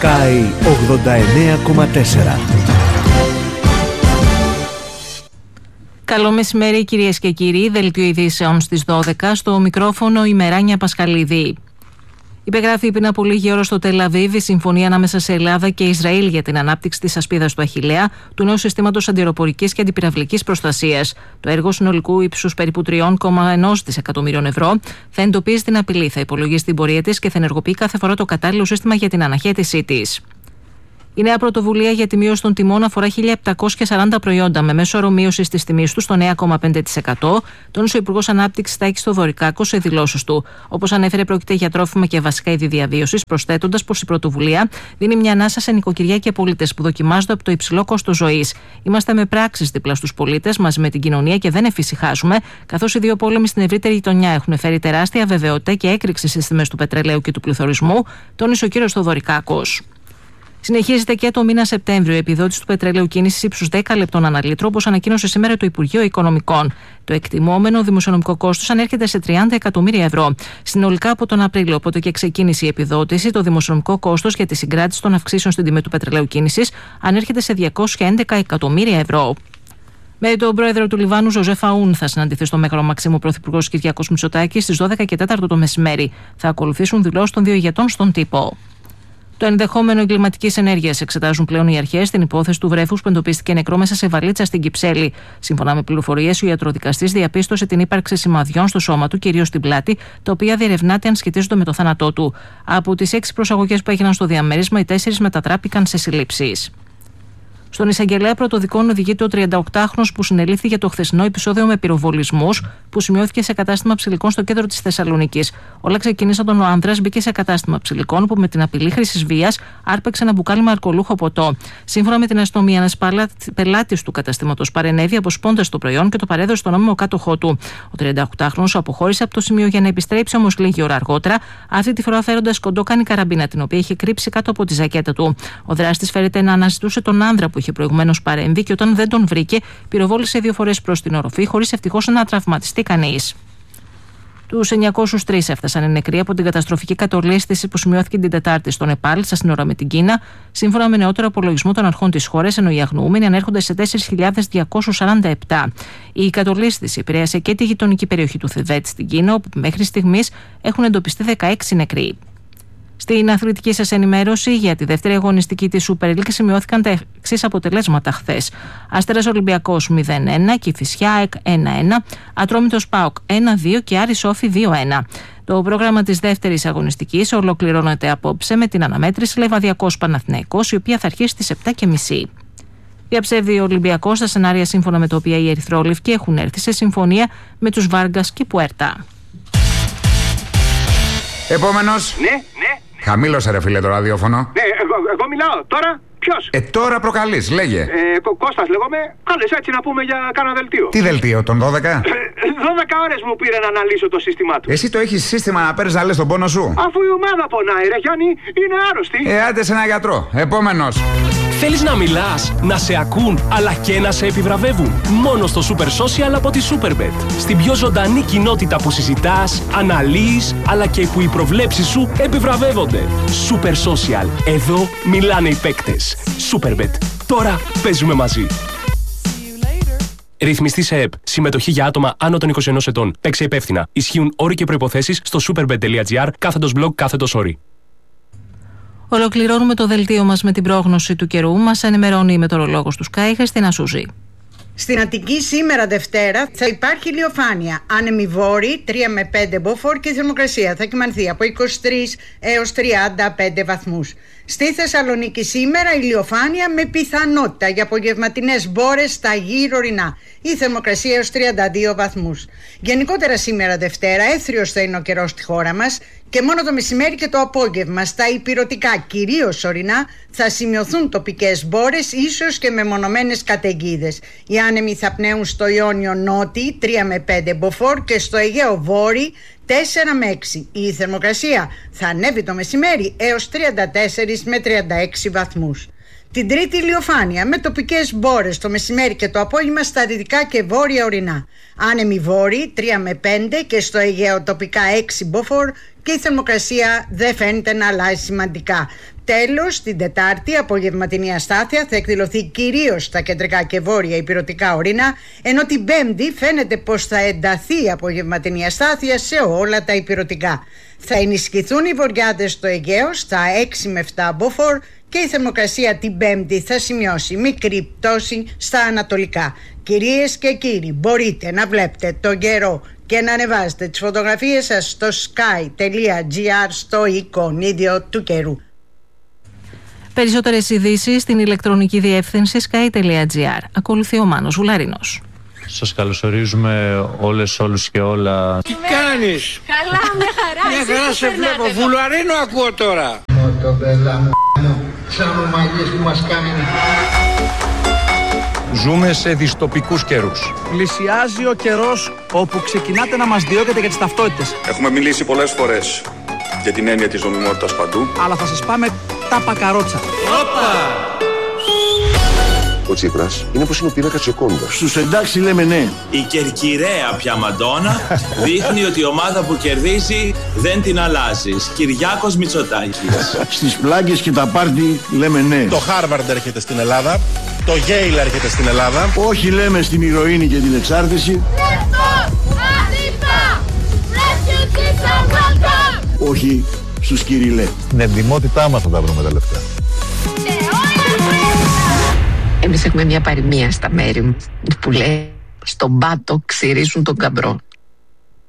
Sky 89,4. Καλό μεσημέρι κυρίες και κύριοι, δελτίο ειδήσεων στις 12, στο μικρόφωνο η Μεράνια Πασχαλίδη. Υπεγράφει πριν από λίγη ώρα στο Τελ Αβίβ η συμφωνία ανάμεσα σε Ελλάδα και Ισραήλ για την ανάπτυξη της ασπίδας του Αχιλλέα, του νέου συστήματος αντιαεροπορικής και αντιπυραυλικής προστασίας. Το έργο συνολικού ύψους περίπου 3,1 δισεκατομμυρίων ευρώ θα εντοπίζει την απειλή, θα υπολογίσει την πορεία της και θα ενεργοποιεί κάθε φορά το κατάλληλο σύστημα για την αναχέτησή της. Η νέα πρωτοβουλία για τη μείωση των τιμών αφορά 1.740 προϊόντα με μέσο όρο μείωση τη τιμή του στο 9,5%, τόνισε ο Υπουργός Ανάπτυξης Τάκης Θοδωρικάκος σε δηλώσεις του. Όπως ανέφερε, πρόκειται για τρόφιμα και βασικά είδη διαβίωσης, προσθέτοντας πως η πρωτοβουλία δίνει μια ανάσα σε νοικοκυριά και πολίτες που δοκιμάζονται από το υψηλό κόστος ζωής. Είμαστε με πράξεις δίπλα στους πολίτες, μαζί με την κοινωνία και δεν εφησυχάζουμε, καθώς οι δύο πόλεμοι στην ευρύτερη γειτονιά έχουν φέρει τεράστια αβεβαιότητα και έκρηξη στις τιμές του πετρελαίου και του πληθωρισμού, τόνισε ο κ. Θοδωρικάκος. Συνεχίζεται και το μήνα Σεπτέμβριο η επιδότηση του πετρελαίου κίνησης ύψους 10 λεπτών ανά λίτρο, όπως ανακοίνωσε σήμερα το Υπουργείο Οικονομικών. Το εκτιμόμενο δημοσιονομικό κόστος ανέρχεται σε 30 εκατομμύρια ευρώ. Συνολικά από τον Απρίλιο, όποτε και ξεκίνησε η επιδότηση, το δημοσιονομικό κόστος για τη συγκράτηση των αυξήσεων στην τιμή του πετρελαίου κίνησης ανέρχεται σε 211 εκατομμύρια ευρώ. Με τον πρόεδρο του Λιβάνου, Ζωζεφ Αούν, θα συναντηθεί στο Μέγαρο Μαξίμου ο πρωθυπουργός Κυριάκος Μητσοτάκης στις 12 και 4 το μεσημέρι. Θα ακολουθήσουν δηλώσεις των δύο ηγετών στον τύπο. Το ενδεχόμενο εγκληματικής ενέργειας εξετάζουν πλέον οι αρχές στην υπόθεση του βρέφους που εντοπίστηκε νεκρό μέσα σε βαλίτσα στην Κυψέλη. Σύμφωνα με πληροφορίες, ο ιατροδικαστής διαπίστωσε την ύπαρξη σημαδιών στο σώμα του, κυρίως στην πλάτη, τα οποία διερευνάται αν σχετίζονται με το θάνατό του. Από τις 6 προσαγωγές που έγιναν στο διαμέρισμα, οι 4 μετατράπηκαν σε συλλήψεις. Στον εισαγγελέα πρωτοδικών οδηγείται ο 38χρονος που συνελήφθη για το χθεσινό επεισόδιο με πυροβολισμούς που σημειώθηκε σε κατάστημα ψηλικών στο κέντρο της Θεσσαλονίκης. Όλα ξεκίνησαν όταν ο άνδρας μπήκε σε κατάστημα ψηλικών που με την απειλή χρήσης βίας άρπαξε ένα μπουκάλι με αλκοολούχο ποτό. Σύμφωνα με την αστυνομία, ένας πελάτης του καταστήματος παρενέβη αποσπώντας το προϊόν και το παρέδωσε στον νόμιμο κάτοχό του. Ο 38χρονος αποχώρησε από το σημείο για να επιστρέψει όμως λίγη ώρα αργότερα, αυτή τη φορά φέροντας κοντόκανη καραμπίνα, την οποία είχε κρύψει κάτω από τη ζακέτα του. Ο δράστης φέρεται να αναζητούσε τον άνδρα που είχε προηγουμένως παρέμβει και όταν δεν τον βρήκε, πυροβόλησε 2 φορές προς την οροφή, χωρίς ευτυχώς να τραυματιστεί κανείς. Τους 903 έφτασαν οι νεκροί από την καταστροφική κατολίσθηση που σημειώθηκε την Τετάρτη στο Νεπάλ, στα σύνορα με την Κίνα, σύμφωνα με νεότερο απολογισμό των αρχών της χώρας, ενώ οι αγνοούμενοι ανέρχονται σε 4.247. Η κατολίσθηση επηρέασε και τη γειτονική περιοχή του Θιβέτ στην Κίνα, όπου μέχρι στιγμής έχουν εντοπιστεί 16 νεκροί. Στην αθλητική σας ενημέρωση για τη δεύτερη αγωνιστική της Super League σημειώθηκαν τα εξής αποτελέσματα χθες. Αστέρας Ολυμπιακός 0-1, Κηφισιά ΑΕΚ 1-1, Ατρόμητος ΠΑΟΚ 1-2 και Άρης Όφη 2-1. Το πρόγραμμα της δεύτερης αγωνιστικής ολοκληρώνεται απόψε με την αναμέτρηση Λεβαδιακός Παναθηναϊκός, η οποία θα αρχίσει στις 7.30. Διαψεύδει ο Ολυμπιακός τα σενάρια σύμφωνα με τα οποία οι ερυθρόλευκοι έχουν έρθει σε συμφωνία με τους Βάργκας και Πουέρτα. Επόμενος. Ναι. Χαμήλωσε ρε φίλε το ραδιόφωνο. Ναι, εγώ μιλάω. Τώρα ποιος? Τώρα προκαλείς, λέγε. Κώστας λέγομαι. Κάλες έτσι να πούμε για κάνα δελτίο. Τι δελτίο, τον 12? 12 ώρες μου πήρε να αναλύσω το σύστημά του. Εσύ το έχεις σύστημα να παίρνεις να λες τον πόνο σου? Αφού η ομάδα πονάει ρε Γιάννη, είναι άρρωστη. Άντε σε ένα γιατρό. Επόμενος. Θέλεις να μιλάς, να σε ακούν, αλλά και να σε επιβραβεύουν? Μόνο στο Super Social από τη Superbet. Στην πιο ζωντανή κοινότητα που συζητάς, αναλύεις, αλλά και που οι προβλέψεις σου επιβραβεύονται. Super Social. Εδώ μιλάνε οι παίκτες. Superbet. Τώρα παίζουμε μαζί. Ρυθμιστή σε ΕΠ. Συμμετοχή για άτομα άνω των 21 ετών. Παίξε υπεύθυνα. Ισχύουν όροι και προϋποθέσεις στο superbet.gr/blog/όροι. Ολοκληρώνουμε το δελτίο μας με την πρόγνωση του καιρού. Μας ενημερώνει η μετεωρολόγος του Sky, Χριστίνα Σούζη. Στην Αττική σήμερα Δευτέρα θα υπάρχει ηλιοφάνεια. Άνεμη βόρη 3 με 5 μποφόρ και η θερμοκρασία θα κυμανθεί από 23 έως 35 βαθμούς. Στη Θεσσαλονίκη σήμερα ηλιοφάνεια με πιθανότητα για απογευματινές μπόρες στα γύρω ορεινά. Η θερμοκρασία έως 32 βαθμούς. Γενικότερα σήμερα Δευτέρα έθριος θα είναι ο καιρός στη χώρα μας και μόνο το μεσημέρι και το απόγευμα στα ηπειρωτικά, κυρίως ορεινά, θα σημειωθούν τοπικές μπόρες, ίσως και μεμονωμένες καταιγίδες. Οι άνεμοι θα πνέουν στο Ιόνιο νότι 3 με 5 μποφόρ και στο Αιγαίο βόρει 4 με 6. Η θερμοκρασία θα ανέβει το μεσημέρι έως 34 με 36 βαθμούς. Την Τρίτη ηλιοφάνεια με τοπικές μπόρες το μεσημέρι και το απόγευμα στα δυτικά και βόρεια ορεινά. Άνεμοι βόρειοι 3 με 5 και στο Αιγαίο τοπικά 6 μποφόρ και η θερμοκρασία δεν φαίνεται να αλλάζει σημαντικά. Τέλος, την Τετάρτη απογευματινή αστάθεια θα εκδηλωθεί κυρίως στα κεντρικά και βόρεια ηπειρωτικά ορεινά, ενώ την Πέμπτη φαίνεται πως θα ενταθεί η απογευματινή αστάθεια σε όλα τα ηπειρωτικά. Θα ενισχυθούν οι βορειάδες στο Αιγαίο στα 6 με 7 μποφόρ και η θερμοκρασία την Πέμπτη θα σημειώσει μικρή πτώση στα ανατολικά. Κυρίες και κύριοι, μπορείτε να βλέπετε τον καιρό και να ανεβάζετε τις φωτογραφίες σας στο sky.gr στο εικονίδιο του καιρού. Περισσότερες ειδήσεις στην ηλεκτρονική διεύθυνση sky.gr. Ακολουθεί ο Μάνος Βουλαρίνος. Σας καλωσορίζουμε όλους και όλα. Τι κάνεις? Καλά, μια χαρά. Μια χαρά σε βλέπω. Βουλαρίνο ακούω τώρα. Το μπέλα μου, σαν ομαγίες που μας κάνουν. Ζούμε σε δυστοπικούς καιρούς. Πλησιάζει ο καιρός όπου ξεκινάτε να μας διώκετε για τις ταυτότητες. Έχουμε μιλήσει πολλές φορές για την έννοια της νομιμότητας παντού. Αλλά θα σας πάμε τα πακαρότσα. Ο Τσίπρας είναι πως είναι ο πίνακας Τζοκόντας. Στους εντάξει λέμε ναι. Η κερκυραία πια Μαντόνα δείχνει ότι η ομάδα που κερδίζει δεν την αλλάζεις. Κυριάκος Μητσοτάκης. Στις πλάγκες και τα πάρτι λέμε ναι. Το Χάρβαρντ έρχεται στην Ελλάδα. Το Yale έρχεται στην Ελλάδα. Όχι λέμε στην ηρωίνη και την εξάρτηση. Όχι στους Κυριλέ. Την εντιμότητά μας θα τα βρούμε τα λεφτά. Εμείς έχουμε μια παροιμία στα μέρη μου που λέει στον πάτο ξυρίζουν τον καμπρό.